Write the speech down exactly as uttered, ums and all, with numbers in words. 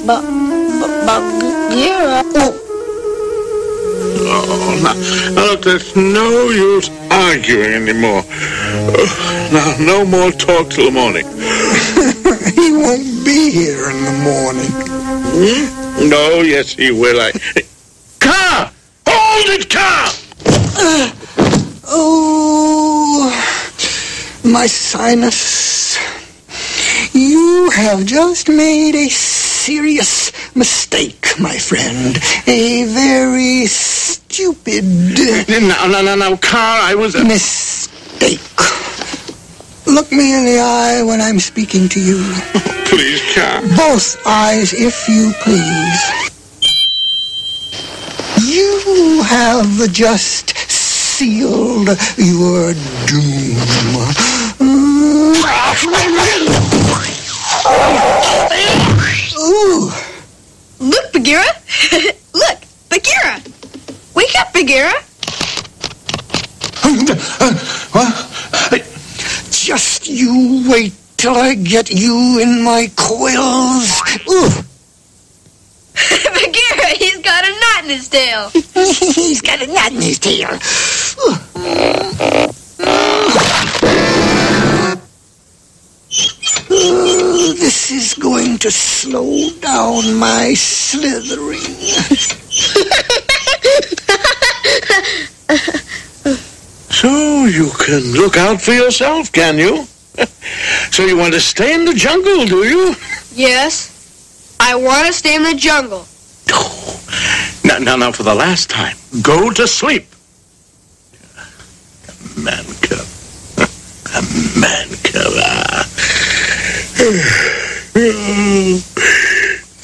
Bagheera. Oh, now, now, look, there's no use arguing anymore. Uh, now, no more talk till the morning. He won't be here in the morning. Hmm? No, yes, he will. I... Car! Hold it, car! Uh, oh, my sinus. You have just made a serious mistake, my friend. A very stupid... No, no, no, no, car, I was... A... Mistake. Look me in the eye when I'm speaking to you. Please, car. Both eyes, if you please. You have just sealed your doom. Ooh. Look, Bagheera. Look, Bagheera. Wake up, Bagheera. What? Just you wait till I get you in my coils. Ooh. Bagheera, he's got a knot in his tail. He's got a knot in his tail. Uh, this is going to slow down my slithering. So you can look out for yourself, can you? So you want to stay in the jungle, do you? Yes, I want to stay in the jungle. Now, now, now, for the last time, go to sleep. A man cub. A man cub. Ah.